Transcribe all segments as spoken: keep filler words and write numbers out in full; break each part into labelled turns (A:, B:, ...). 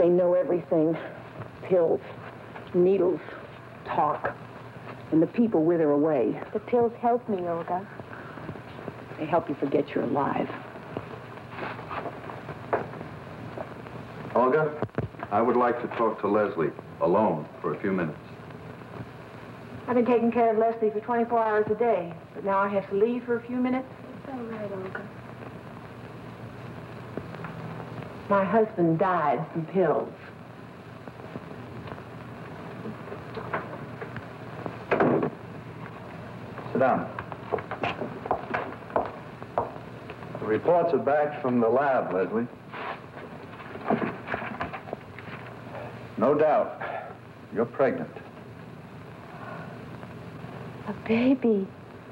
A: They know everything. Pills, needles, talk. And the people wither away.
B: The pills help me, Olga.
A: They help you forget you're alive.
C: Olga, I would like to talk to Leslie alone for a few minutes.
A: I've been taking care of Leslie for twenty-four hours a day, but now I have to leave for a few minutes.
B: It's all right, Olga.
A: My husband died from pills.
C: Sit down. The reports are back from the lab, Leslie. No doubt, you're pregnant.
B: A baby.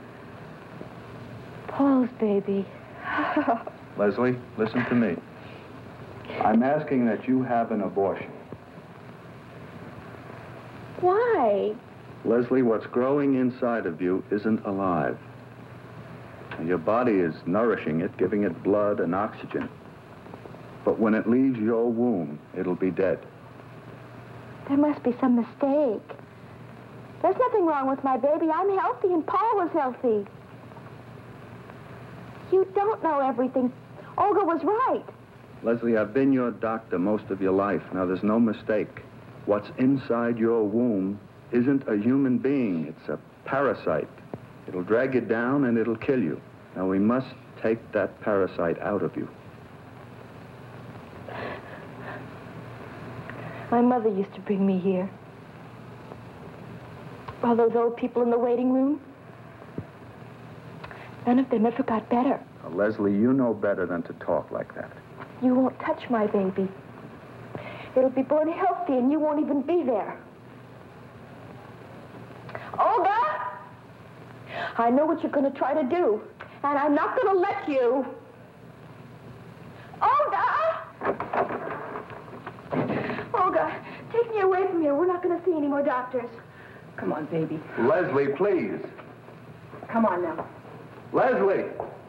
B: Paul's baby.
C: Leslie, listen to me. I'm asking that you have an abortion.
B: Why?
C: Leslie, what's growing inside of you isn't alive. And your body is nourishing it, giving it blood and oxygen. But when it leaves your womb, it'll be dead.
B: There must be some mistake. There's nothing wrong with my baby. I'm healthy and Paul was healthy. You don't know everything. Olga was right.
C: Leslie, I've been your doctor most of your life. Now, there's no mistake. What's inside your womb isn't a human being. It's a parasite. It'll drag you down and it'll kill you. Now, we must take that parasite out of you.
B: My mother used to bring me here. All those old people in the waiting room. None of them ever got better.
C: Now, Leslie, you know better than to talk like that.
B: You won't touch my baby. It'll be born healthy and you won't even be there. Olga! I know what you're going to try to do, and I'm not going to let you. Olga! Olga, take me away from here. We're not going to see any more doctors.
A: Come on, baby.
C: Leslie, please.
A: Come on now.
C: Leslie!